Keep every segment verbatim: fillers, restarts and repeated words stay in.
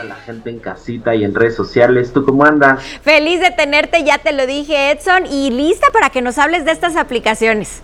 toda la gente en casita y en redes sociales. ¿Tú cómo andas? Feliz de tenerte, ya te lo dije, Edson, y lista para que nos hables de estas aplicaciones.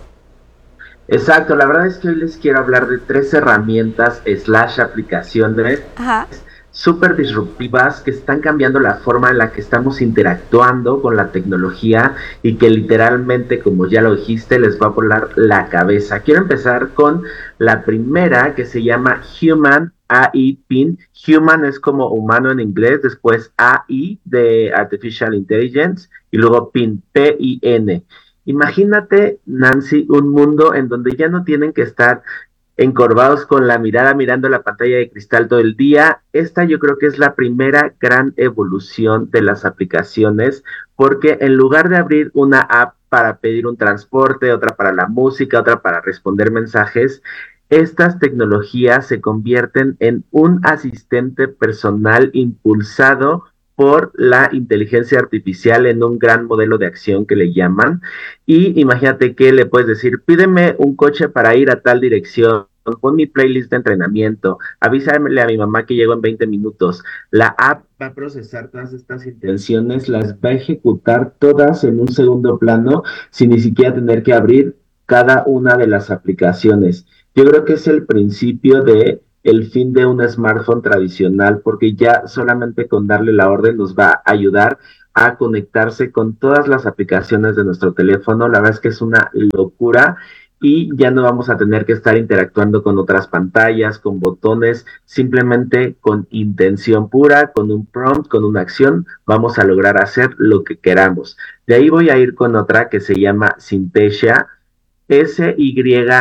Exacto, la verdad es que hoy les quiero hablar de tres herramientas slash aplicaciones Ajá. súper disruptivas que están cambiando la forma en la que estamos interactuando con la tecnología y que literalmente, como ya lo dijiste, les va a volar la cabeza. Quiero empezar con la primera, que se llama Human A I Pin. Human es como humano en inglés, después A I de Artificial Intelligence y luego Pin, P I N. Imagínate, Nancy, un mundo en donde ya no tienen que estar encorvados con la mirada mirando la pantalla de cristal todo el día. Esta yo creo que es la primera gran evolución de las aplicaciones, porque en lugar de abrir una app para pedir un transporte, otra para la música, otra para responder mensajes, estas tecnologías se convierten en un asistente personal impulsado por la inteligencia artificial en un gran modelo de acción que le llaman. Y imagínate que le puedes decir, pídeme un coche para ir a tal dirección, pon mi playlist de entrenamiento, avísame a mi mamá que llego en veinte minutos. La app va a procesar todas estas intenciones, las va a ejecutar todas en un segundo plano, sin ni siquiera tener que abrir cada una de las aplicaciones. Yo creo que es el principio de el fin de un smartphone tradicional, porque ya solamente con darle la orden nos va a ayudar a conectarse con todas las aplicaciones de nuestro teléfono. La verdad es que es una locura y ya no vamos a tener que estar interactuando con otras pantallas, con botones, simplemente con intención pura, con un prompt, con una acción, vamos a lograr hacer lo que queramos. De ahí voy a ir con otra que se llama Synthesia, S Y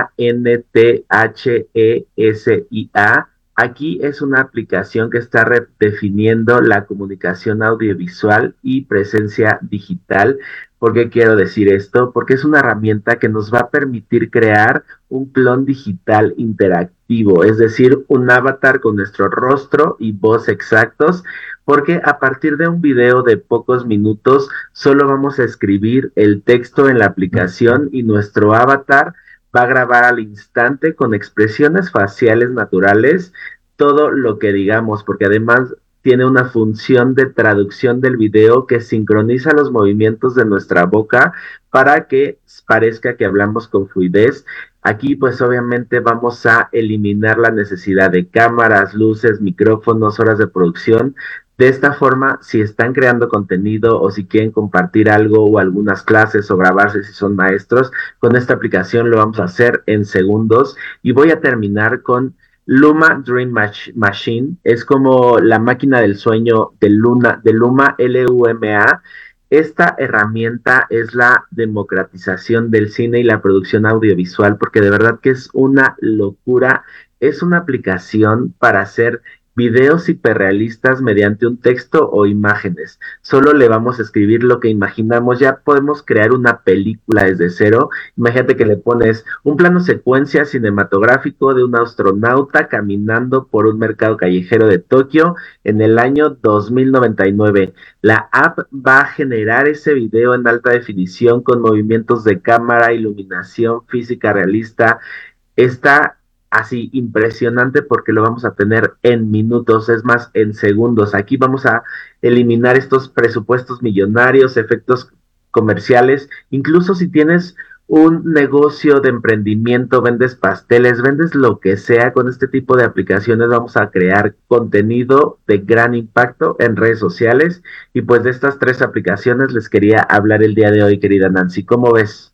N T H E S I A. Aquí es una aplicación que está redefiniendo la comunicación audiovisual y presencia digital. ¿Por qué quiero decir esto? Porque es una herramienta que nos va a permitir crear un clon digital interactivo, es decir, un avatar con nuestro rostro y voz exactos, porque a partir de un video de pocos minutos solo vamos a escribir el texto en la aplicación y nuestro avatar va a grabar al instante con expresiones faciales naturales todo lo que digamos, porque además tiene una función de traducción del video que sincroniza los movimientos de nuestra boca para que parezca que hablamos con fluidez. Aquí pues obviamente vamos a eliminar la necesidad de cámaras, luces, micrófonos, horas de producción. De esta forma, si están creando contenido o si quieren compartir algo o algunas clases o grabarse si son maestros, con esta aplicación lo vamos a hacer en segundos. Y voy a terminar con Luma Dream Mach- Machine. Es como la máquina del sueño de Luna, de Luma, L U M A. Esta herramienta es la democratización del cine y la producción audiovisual, porque de verdad que es una locura. Es una aplicación para hacer videos hiperrealistas mediante un texto o imágenes. Solo le vamos a escribir lo que imaginamos. Ya podemos crear una película desde cero. Imagínate que le pones un plano secuencia cinematográfico de un astronauta caminando por un mercado callejero de Tokio en el año dos mil noventa y nueve. La app va a generar ese video en alta definición con movimientos de cámara, iluminación, física realista. Está así impresionante porque lo vamos a tener en minutos, es más, en segundos. Aquí vamos a eliminar estos presupuestos millonarios, efectos comerciales. Incluso si tienes un negocio de emprendimiento, vendes pasteles, vendes lo que sea, con este tipo de aplicaciones vamos a crear contenido de gran impacto en redes sociales. Y pues de estas tres aplicaciones les quería hablar el día de hoy, querida Nancy. ¿Cómo ves?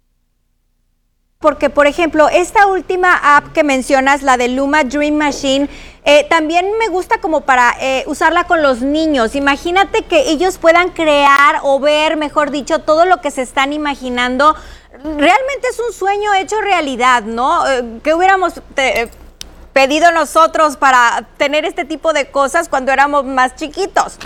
Porque, por ejemplo, esta última app que mencionas, la de Luma Dream Machine, eh, también me gusta como para eh, usarla con los niños. Imagínate que ellos puedan crear o ver, mejor dicho, todo lo que se están imaginando. Realmente es un sueño hecho realidad, ¿no? Eh, ¿Qué hubiéramos te, pedido nosotros para tener este tipo de cosas cuando éramos más chiquitos?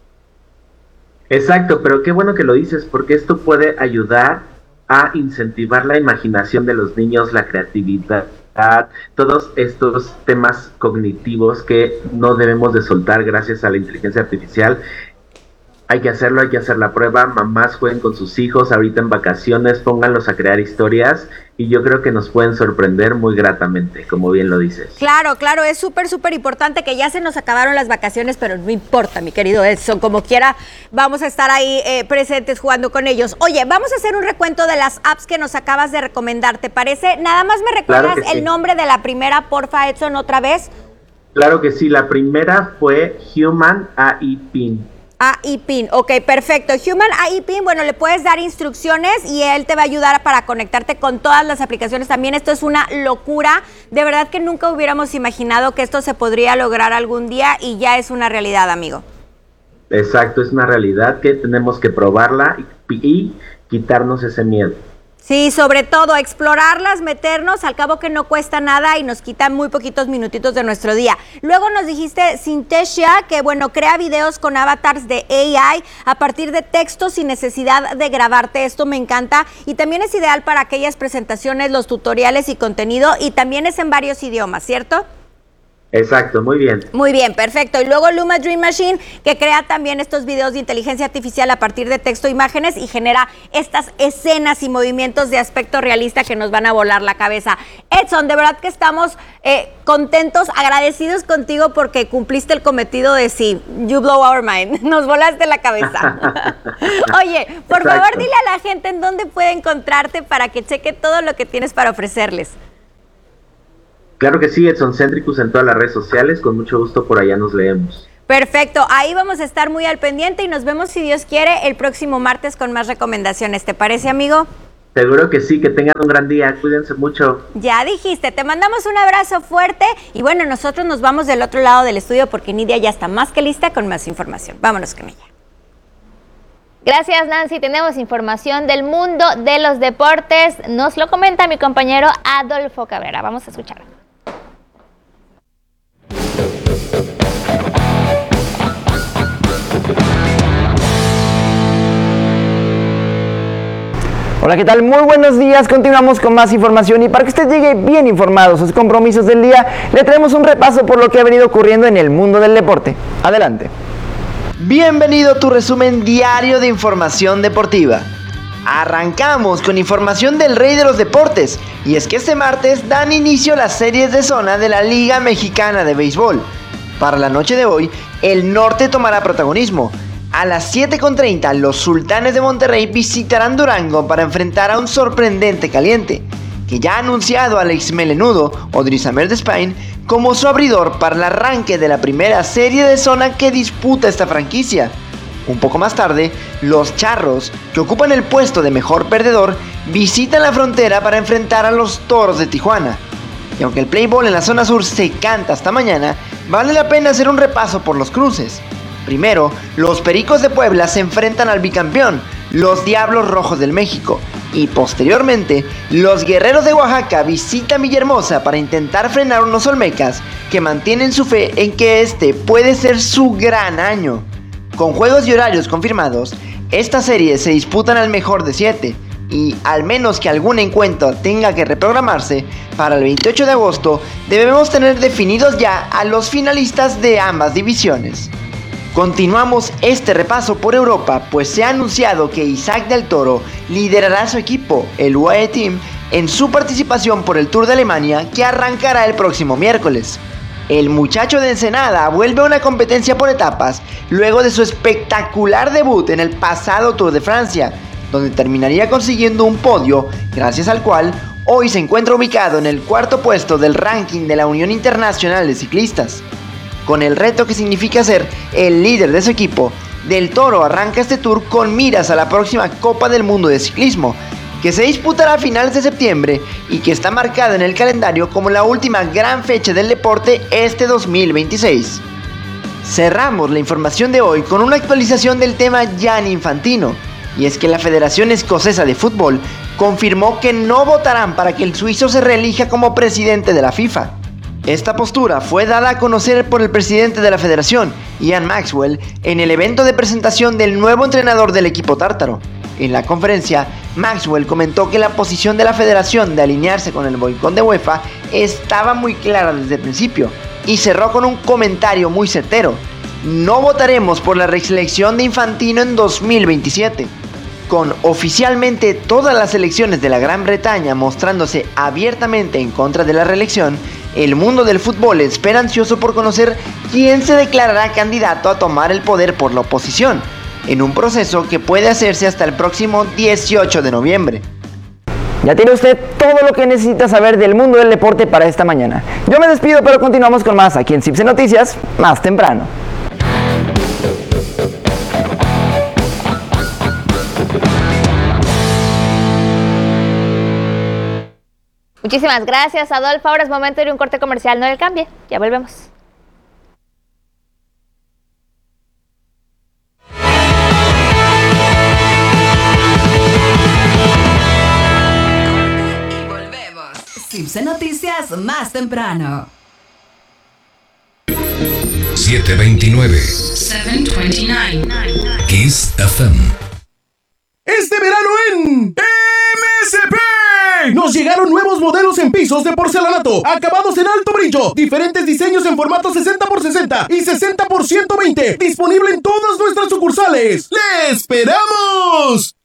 Exacto, pero qué bueno que lo dices, porque esto puede ayudar a incentivar la imaginación de los niños, la creatividad, todos estos temas cognitivos que no debemos de soltar gracias a la inteligencia artificial. Hay que hacerlo, hay que hacer la prueba. Mamás jueguen con sus hijos ahorita en vacaciones, pónganlos a crear historias y yo creo que nos pueden sorprender muy gratamente, como bien lo dices. Claro, claro, es súper, súper importante que ya se nos acabaron las vacaciones, pero no importa, mi querido Edson, como quiera, vamos a estar ahí eh, presentes jugando con ellos. Oye, vamos a hacer un recuento de las apps que nos acabas de recomendar, ¿te parece? Nada más me recuerdas claro el sí. nombre de la primera, porfa, Edson, otra vez. Claro que sí, la primera fue Human A I Pin. A I Pin, ok, perfecto. Human A I Pin, bueno, le puedes dar instrucciones y él te va a ayudar para conectarte con todas las aplicaciones. También esto es una locura. De verdad que nunca hubiéramos imaginado que esto se podría lograr algún día y ya es una realidad, amigo. Exacto, es una realidad que tenemos que probarla y, y quitarnos ese miedo. Sí, sobre todo explorarlas, meternos, al cabo que no cuesta nada y nos quita muy poquitos minutitos de nuestro día. Luego nos dijiste Synthesia, que bueno, crea videos con avatars de A I a partir de textos sin necesidad de grabarte. Esto me encanta y también es ideal para aquellas presentaciones, los tutoriales y contenido y también es en varios idiomas, ¿cierto? Exacto, muy bien. Muy bien, perfecto. Y luego Luma Dream Machine, que crea también estos videos de inteligencia artificial a partir de texto e imágenes y genera estas escenas y movimientos de aspecto realista que nos van a volar la cabeza. Edson, de verdad que estamos eh, contentos, agradecidos contigo porque cumpliste el cometido de sí, you blow our mind, nos volaste la cabeza. Oye, por Exacto. favor dile a la gente en dónde puede encontrarte para que cheque todo lo que tienes para ofrecerles. Claro que sí, Edson Centricus en todas las redes sociales, con mucho gusto por allá nos leemos. Perfecto, ahí vamos a estar muy al pendiente y nos vemos, si Dios quiere, el próximo martes con más recomendaciones. ¿Te parece, amigo? Seguro que sí, que tengan un gran día, cuídense mucho. Ya dijiste, te mandamos un abrazo fuerte y bueno, nosotros nos vamos del otro lado del estudio porque Nidia ya está más que lista con más información. Vámonos con ella. Gracias, Nancy. Tenemos información del mundo de los deportes. Nos lo comenta mi compañero Adolfo Cabrera. Vamos a escucharlo. Hola, ¿qué tal? Muy buenos días. Continuamos con más información y para que usted llegue bien informado a sus compromisos del día, le traemos un repaso por lo que ha venido ocurriendo en el mundo del deporte. Adelante. Bienvenido a tu resumen diario de información deportiva. Arrancamos con información del rey de los deportes, y es que este martes dan inicio las series de zona de la Liga Mexicana de Béisbol. Para la noche de hoy, el norte tomará protagonismo. A las siete con treinta, los Sultanes de Monterrey visitarán Durango para enfrentar a un sorprendente Caliente, que ya ha anunciado al ex melenudo Odrisamer Despaigne como su abridor para el arranque de la primera serie de zona que disputa esta franquicia. Un poco más tarde, los Charros, que ocupan el puesto de mejor perdedor, visitan la frontera para enfrentar a los Toros de Tijuana. Y aunque el play ball en la zona sur se canta hasta mañana, vale la pena hacer un repaso por los cruces. Primero, los Pericos de Puebla se enfrentan al bicampeón, los Diablos Rojos del México, y posteriormente, los Guerreros de Oaxaca visitan Villahermosa para intentar frenar unos Olmecas que mantienen su fe en que este puede ser su gran año. Con juegos y horarios confirmados, estas series se disputan al mejor de siete, y al menos que algún encuentro tenga que reprogramarse, para el veintiocho de agosto debemos tener definidos ya a los finalistas de ambas divisiones. Continuamos este repaso por Europa, pues se ha anunciado que Isaac del Toro liderará a su equipo, el U A E Team, en su participación por el Tour de Alemania que arrancará el próximo miércoles. El muchacho de Ensenada vuelve a una competencia por etapas luego de su espectacular debut en el pasado Tour de Francia, donde terminaría consiguiendo un podio, gracias al cual hoy se encuentra ubicado en el cuarto puesto del ranking de la Unión Internacional de Ciclistas. Con el reto que significa ser el líder de su equipo, Del Toro arranca este tour con miras a la próxima Copa del Mundo de Ciclismo, que se disputará a finales de septiembre y que está marcada en el calendario como la última gran fecha del deporte este dos mil veintiséis. Cerramos la información de hoy con una actualización del tema Gianni Infantino, y es que la Federación Escocesa de Fútbol confirmó que no votarán para que el suizo se reelija como presidente de la FIFA. Esta postura fue dada a conocer por el presidente de la federación, Ian Maxwell, en el evento de presentación del nuevo entrenador del equipo tártaro. En la conferencia, Maxwell comentó que la posición de la federación de alinearse con el boicot de UEFA estaba muy clara desde el principio, y cerró con un comentario muy certero. no votaremos por la reelección de Infantino en dos mil veintisiete. Con oficialmente todas las elecciones de la Gran Bretaña mostrándose abiertamente en contra de la reelección, el mundo del fútbol espera ansioso por conocer quién se declarará candidato a tomar el poder por la oposición, en un proceso que puede hacerse hasta el próximo dieciocho de noviembre. Ya tiene usted todo lo que necesita saber del mundo del deporte para esta mañana. Yo me despido, pero continuamos con más aquí en Cipse Noticias, más temprano. Muchísimas gracias, Adolfo. Ahora es momento de ir a un corte comercial, no le cambie. Ya volvemos. Cipse Noticias más temprano. siete veintinueve. siete veintinueve. Kiss F M. Este verano en M S P nos llegaron nuevos modelos en pisos de porcelanato, acabados en alto brillo, diferentes diseños en formato sesenta por sesenta y sesenta por ciento veinte, disponible en todas nuestras sucursales. ¡Le esperamos!